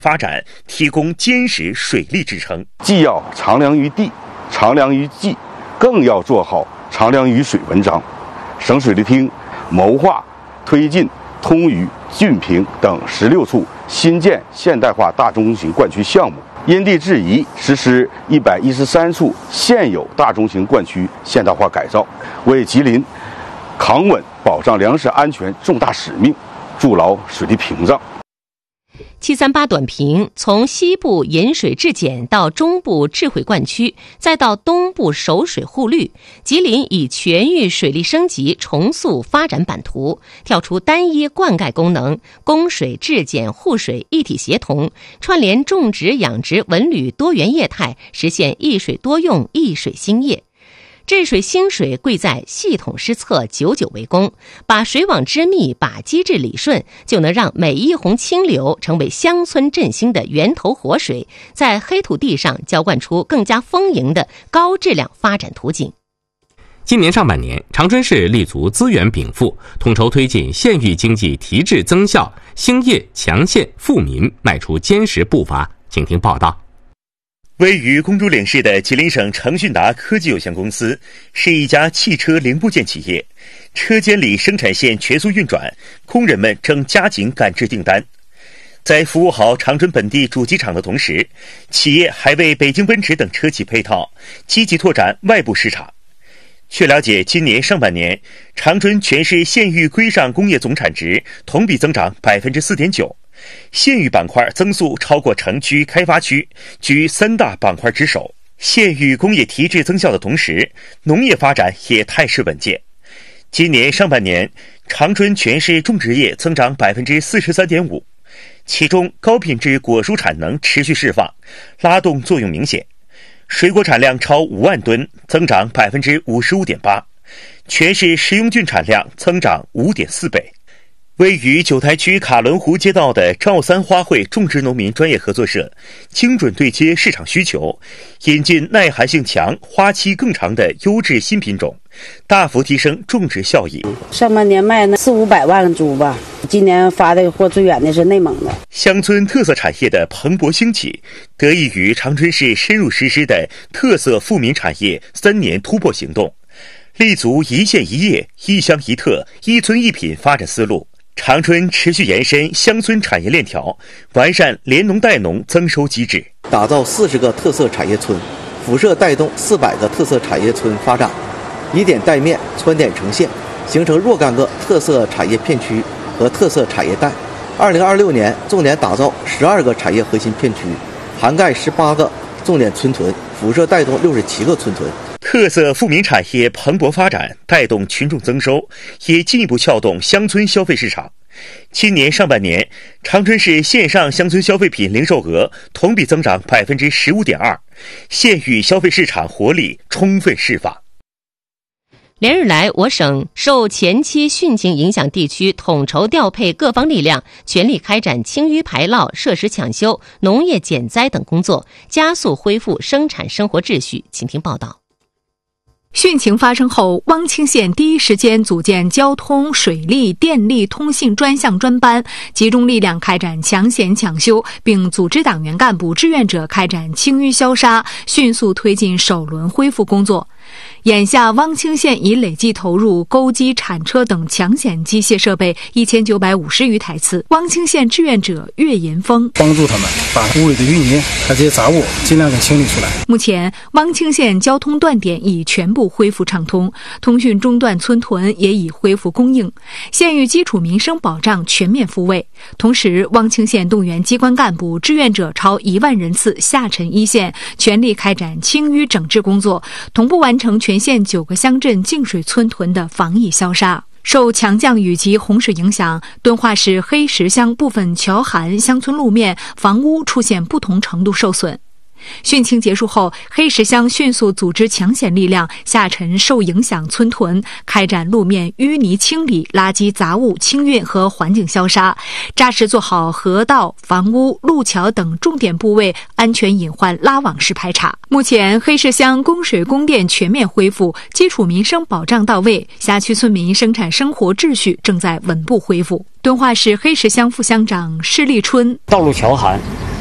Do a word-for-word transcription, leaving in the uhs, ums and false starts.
发展提供坚实水利支撑。 既要长粮于地，长粮于技，更要做好长粮于水文章。省水利厅谋划推进通榆、峻平等十六处新建现代化大中型灌区项目，因地制宜实施一百一十三处现有大中型灌区现代化改造，为吉林扛稳保障粮食安全重大使命筑牢水利屏障。 七三八短平从西部引水治碱到中部治毁灌区，再到东部守水护绿，吉林以全域水利升级重塑发展版图，跳出单一灌溉功能，供水治碱护水一体协同，串联种植养殖文旅多元业态，实现一水多用一水兴业。治水兴水贵在系统施策，久久为功，把水网织密，把机制理顺，就能让每一泓清流成为乡村振兴的源头活水，在黑土地上浇灌出更加丰盈的高质量发展图景。 今年上半年，长春市立足资源禀赋，统筹推进县域经济提质增效、兴业强县富民迈出坚实步伐。请听报道。 位于公主岭市的吉林省成讯达科技有限公司是一家汽车零部件企业，车间里生产线全速运转，工人们正加紧赶制订单。在服务好长春本地主机厂的同时，企业还为北京奔驰等车企配套，积极拓展外部市场。据了解，今年上半年，长春全市县域规上工业总产值同比增长 百分之四点九，县域板块增速超过城区开发区，居三大板块之首。县域工业提质增效的同时，农业发展也态势稳健。今年上半年，长春全市种植业增长 百分之四十三点五， 其中高品质果蔬产能持续释放，拉动作用明显。水果产量超五万吨，增长 百分之五十五点八， 全市食用菌产量增长 五点四倍。位于九台区卡伦湖街道的赵三花卉种植农民专业合作社，精准对接市场需求，引进耐寒性强、花期更长的优质新品种，大幅提升种植效益。 上半年卖了四五百万株吧，今年发的货最远的是内蒙的。 乡村特色产业的蓬勃兴起，得益于长春市深入实施的特色富民产业三年突破行动，立足一县一业、一乡一特、一村一品发展思路。长春持续延伸乡村产业链条，完善联农带农增收机制， 打造四十个特色产业村，辐射带动四百个特色产业村发展，以点带面，穿点成线，形成若干个特色产业片区和特色产业带。二零二六年重点打造十二个产业核心片区，涵盖十八个重点村屯，辐射带动六十七个村屯。 特色富民产业蓬勃发展，带动群众增收，也进一步撬动乡村消费市场。今年上半年，长春市线上乡村消费品零售额同比增长 百分之十五点二， 县域消费市场活力充分释放。 连日来，我省受前期汛情影响地区统筹调配各方力量，全力开展清淤排涝、设施抢修、农业减灾等工作，加速恢复生产生活秩序。请听报道。 汛情发生后，汪清县第一时间组建交通、水利、电力、通信专项专班，集中力量开展抢险抢修，并组织党员干部、志愿者开展清淤消杀，迅速推进首轮恢复工作。眼下，汪清县已累计投入钩机、铲车等抢险机械设备一千九百五十余台次。汪清县志愿者岳银峰帮助他们把污尾的淤泥和这些杂物尽量给清理出来。 目前，汪清县交通断点已全部恢复畅通，通讯中断村屯也已恢复供应，县域基础民生保障全面复位。同时，汪清县动员机关干部、志愿者超一万人次下沉一线，全力开展清淤整治工作，同步完成全县九个乡镇净水村屯的防疫消杀。受强降雨及洪水影响，敦化市黑石乡部分乔韩乡村路面、房屋出现不同程度受损。 汛情结束后，黑石乡迅速组织抢险力量下沉受影响村屯，开展路面淤泥清理、垃圾杂物清运和环境消杀，扎实做好河道、房屋、路桥等重点部位安全隐患拉网式排查。目前，黑石乡供水供电全面恢复，基础民生保障到位，辖区村民生产生活秩序正在稳步恢复。敦化市黑石乡副乡长施立春： 道路桥涵